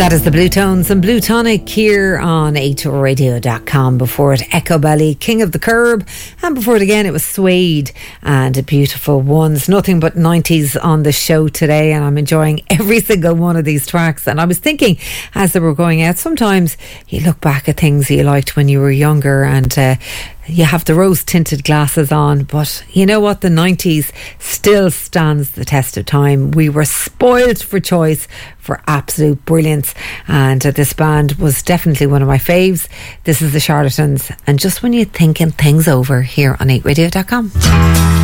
That is the Blue Tones and Blue Tonic here on a2radio.com. Before it, Echo Belly, King of the Curb. And before it again, it was Suede and A Beautiful Ones. Nothing but 90s on the show today, and I'm enjoying every single one of these tracks. And I was thinking, as they were going out, sometimes you look back at things you liked when you were younger and you have the rose-tinted glasses on, but you know what? The 90s still stands the test of time. We were spoiled for choice, for absolute brilliance, and this band was definitely one of my faves. This is the Charlatans, and just when you're thinking things over here on 8radio.com.